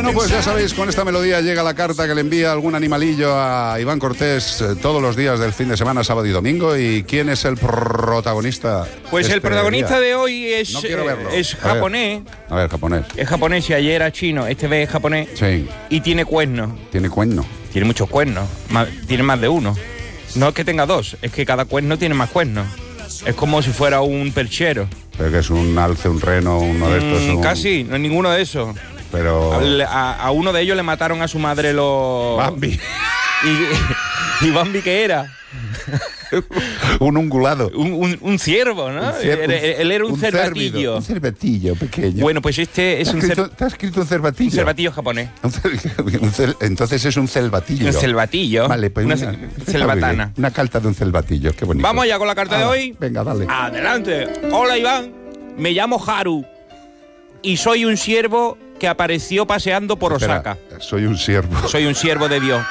Bueno, pues ya sabéis, con esta melodía llega la carta que le envía algún animalillo a Iván Cortés todos los días del fin de semana, sábado y domingo. ¿Y quién es el protagonista? Pues el protagonista de hoy es, no quiero verlo. Es japonés. A ver, japonés. Es japonés y ayer era chino. Este vez es japonés. Sí. Y tiene cuernos. ¿Tiene cuerno? Tiene muchos cuernos. Tiene más de uno. No es que tenga dos, es que cada cuerno tiene más cuernos. Es como si fuera un perchero. Pero que es un alce, un reno, uno de estos. Casi, no es ninguno de esos. Pero... A uno de ellos le mataron a su madre los... Bambi. ¿Y Bambi qué era? Un ungulado. Un ciervo, ¿no? Él era un cervatillo. Un cervatillo pequeño. Bueno, pues este es un cervatillo. ¿Te has escrito un cervatillo? Un cervatillo japonés. Entonces es un celvatillo. Un celvatillo. Vale, pues una celvatana. Una carta de un celvatillo, qué bonito. Vamos allá con la carta de hoy. Venga, dale. Adelante. Hola, Iván. Me llamo Haru y soy un siervo que apareció paseando por Osaka. Soy un siervo. Soy un siervo de Dios.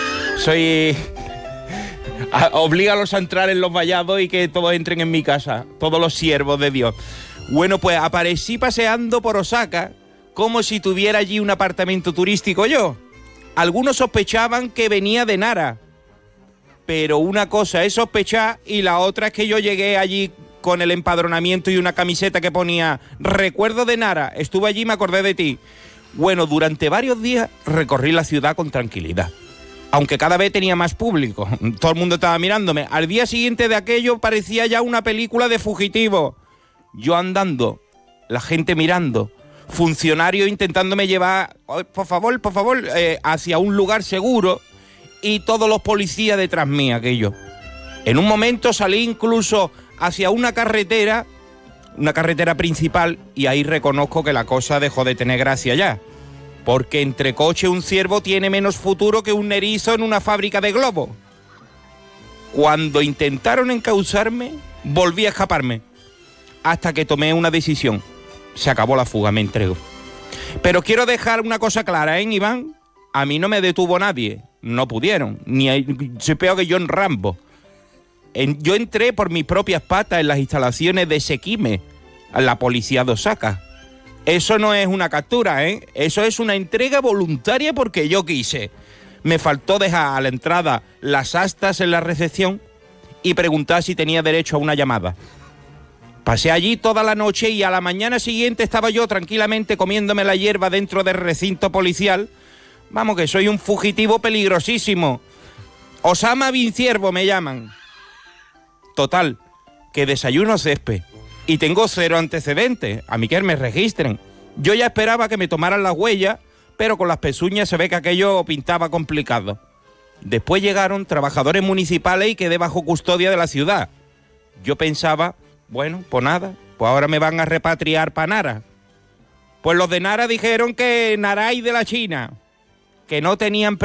Oblígalos a entrar en los vallados y que todos entren en mi casa. Todos los siervos de Dios. Bueno, pues aparecí paseando por Osaka como si tuviera allí un apartamento turístico yo. Algunos sospechaban que venía de Nara. Pero una cosa es sospechar y la otra es que yo llegué allí con el empadronamiento y una camiseta que ponía recuerdo de Nara, estuve allí y me acordé de ti. Bueno, durante varios días recorrí la ciudad con tranquilidad, aunque cada vez tenía más público, todo el mundo estaba mirándome. Al día siguiente de aquello parecía ya una película de fugitivo. Yo andando, la gente mirando, funcionarios intentándome llevar, por favor, hacia un lugar seguro y todos los policías detrás mí, aquello. En un momento salí incluso hacia una carretera principal, y ahí reconozco que la cosa dejó de tener gracia ya. Porque entre coche un ciervo tiene menos futuro que un erizo en una fábrica de globos. Cuando intentaron encauzarme, volví a escaparme. Hasta que tomé una decisión. Se acabó la fuga, me entrego. Pero quiero dejar una cosa clara, Iván? A mí no me detuvo nadie. No pudieron. Soy peor que John Rambo. Yo entré por mis propias patas en las instalaciones de Sekime, a la policía de Osaka. Eso no es una captura, Eso es una entrega voluntaria porque yo quise. Me faltó dejar a la entrada las astas en la recepción y preguntar si tenía derecho a una llamada. Pasé allí toda la noche y a la mañana siguiente estaba yo tranquilamente comiéndome la hierba dentro del recinto policial. Vamos, que soy un fugitivo peligrosísimo. Osama Bin Ciervo me llaman. Total, que desayuno césped y tengo 0 antecedentes, a mí que me registren. Yo ya esperaba que me tomaran las huellas, pero con las pezuñas se ve que aquello pintaba complicado. Después llegaron trabajadores municipales y quedé bajo custodia de la ciudad. Yo pensaba, bueno, pues nada, pues ahora me van a repatriar para Nara. Pues los de Nara dijeron que Naray de la China, que no tenían